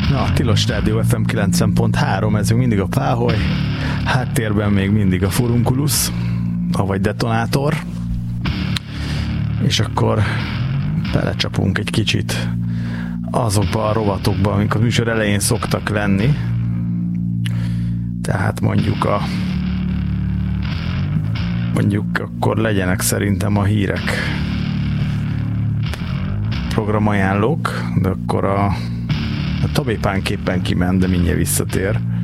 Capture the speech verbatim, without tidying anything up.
Na, Tilos Rádió ef em kilencven pont három, ez még mindig a Páholy, háttérben még mindig a Furunculus, avagy Detonátor, és akkor belecsapunk egy kicsit azokba a rovatokba, amik a műsor elején szoktak lenni. Tehát mondjuk a mondjuk akkor legyenek szerintem a hírek programajánlók, de akkor a, a Tabépánképpen kiment, de mindjárt visszatér.